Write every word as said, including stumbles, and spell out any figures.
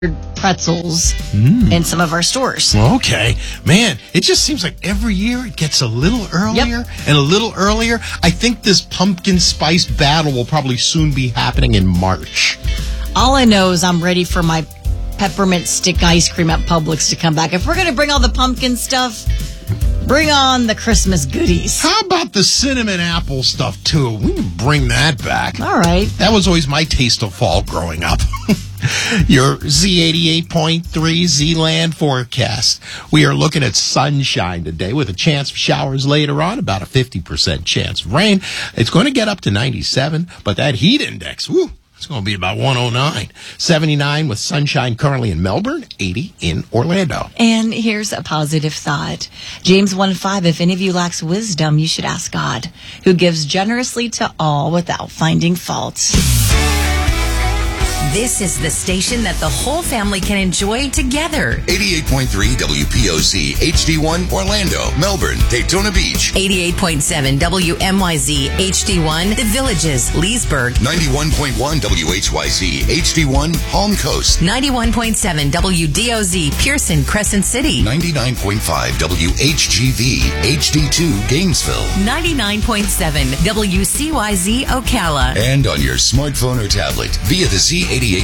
pretzels Mm. in some of our stores. Okay. Man, it just seems like every year it gets a little earlier Yep. and a little earlier. I think this pumpkin spice battle will probably soon be happening in March. All I know is I'm ready for my peppermint stick ice cream at Publix to come back. If we're going to bring all the pumpkin stuff, bring on the Christmas goodies. How about the cinnamon apple stuff, too? We can bring that back. All right. That was always my taste of fall growing up. Your Z eighty-eight point three Z-Land forecast. We are looking at sunshine today with a chance of showers later on, about a fifty percent chance of rain. It's going to get up to ninety-seven, but that heat index, whoo, it's going to be about one oh nine. seventy-nine with sunshine currently in Melbourne, eighty in Orlando. And here's a positive thought. James one five, if any of you lacks wisdom, you should ask God, who gives generously to all without finding fault. This is the station that the whole family can enjoy together. eighty-eight point three W P O Z H D one Orlando, Melbourne, Daytona Beach. eighty-eight point seven W M Y Z H D one, The Villages, Leesburg. ninety-one point one W H Y Z H D one Palm Coast. ninety-one point seven W D O Z Pearson, Crescent City. ninety-nine point five W H G V H D two Gainesville. ninety-nine point seven W C Y Z Ocala. And on your smartphone or tablet via the Z eighty-eight